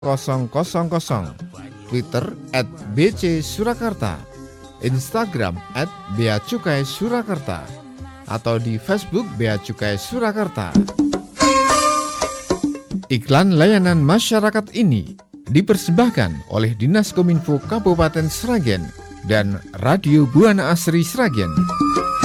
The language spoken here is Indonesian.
Twitter @bcsurakarta, Instagram @beacukai surakarta, atau di Facebook Bea Cukai Surakarta. Iklan layanan masyarakat ini dipersembahkan oleh Dinas Kominfo Kabupaten Sragen dan Radio Buana Asri Sragen.